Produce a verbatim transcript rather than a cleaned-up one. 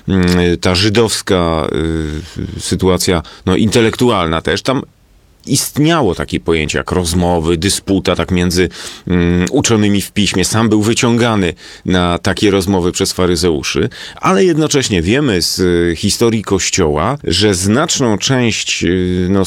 ta żydowska sytuacja, no intelektualna też, tam istniało takie pojęcie jak rozmowy, dysputa tak między um, uczonymi w piśmie. Sam był wyciągany na takie rozmowy przez faryzeuszy, ale jednocześnie wiemy z y, historii Kościoła, że znaczną część y, no,